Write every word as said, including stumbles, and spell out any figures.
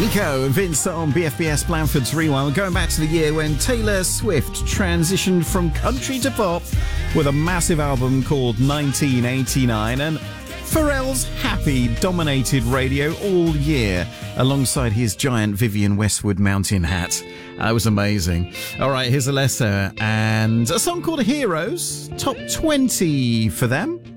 Nico and Vince on B F B S Blandford's Rewind. We're going back to the year when Taylor Swift transitioned from country to pop with a massive album called nineteen eighty-nine, and Pharrell's Happy dominated radio all year alongside his giant Vivienne Westwood mountain hat. That was amazing. All right, here's a letter and a song called Heroes. Top twenty for them.